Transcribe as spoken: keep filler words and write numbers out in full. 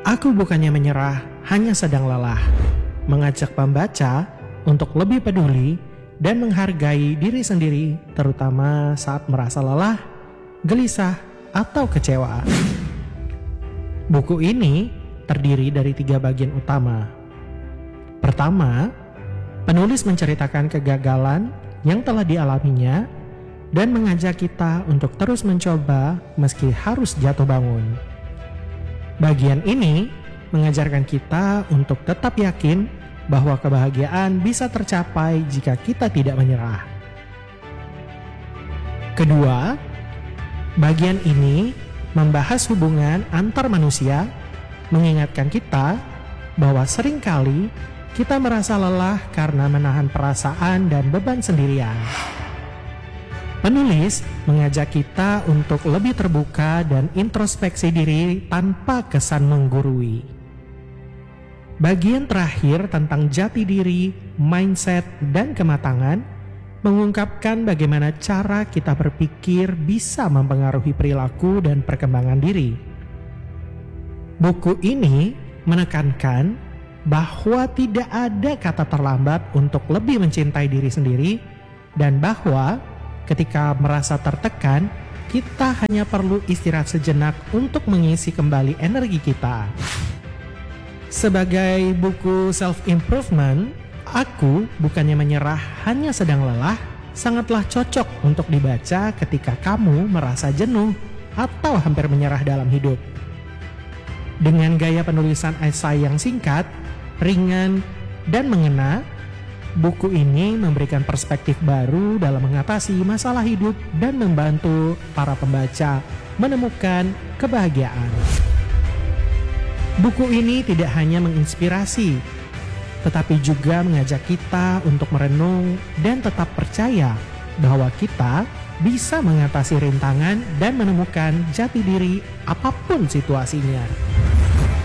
Aku bukannya menyerah, hanya sedang lelah. Mengajak pembaca untuk lebih peduli dan menghargai diri sendiri, terutama saat merasa lelah, gelisah, atau kecewa. Buku ini terdiri dari tiga bagian utama. Pertama, penulis menceritakan kegagalan yang telah dialaminya dan mengajak kita untuk terus mencoba meski harus jatuh bangun. Bagian ini mengajarkan kita untuk tetap yakin bahwa kebahagiaan bisa tercapai jika kita tidak menyerah. Kedua, bagian ini membahas hubungan antar manusia, mengingatkan kita bahwa seringkali kita merasa lelah karena menahan perasaan dan beban sendirian. Penulis mengajak kita untuk lebih terbuka dan introspeksi diri tanpa kesan menggurui. Bagian terakhir tentang jati diri, mindset, dan kematangan mengungkapkan bagaimana cara kita berpikir bisa mempengaruhi perilaku dan perkembangan diri. Buku ini menekankan bahwa tidak ada kata terlambat untuk lebih mencintai diri sendiri dan bahwa ketika merasa tertekan, kita hanya perlu istirahat sejenak untuk mengisi kembali energi kita. Sebagai buku self-improvement, Aku Bukannya Menyerah, Hanya Sedang Lelah sangatlah cocok untuk dibaca ketika kamu merasa jenuh atau hampir menyerah dalam hidup. Dengan gaya penulisan esai yang singkat, ringan, dan mengena, buku ini memberikan perspektif baru dalam mengatasi masalah hidup dan membantu para pembaca menemukan kebahagiaan. Buku ini tidak hanya menginspirasi, tetapi juga mengajak kita untuk merenung dan tetap percaya bahwa kita bisa mengatasi rintangan dan menemukan jati diri apapun situasinya.